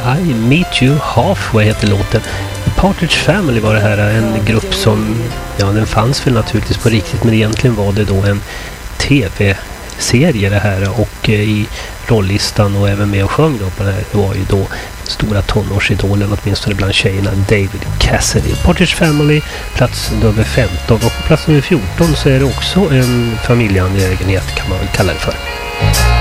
I Meet You Halfway heter låten. Partridge Family var det här, en grupp som, ja, den fanns väl naturligtvis på riktigt, men egentligen var det då en tv-serie det här, och i rollistan och även med och sjöng då på det här, det var ju då stora tonårsidolen, åtminstone bland tjejerna, David Cassidy. Partridge Family, plats nummer 15, och på plats nummer 14 så är det också en familjeangelägenhet, kan man väl kalla det för.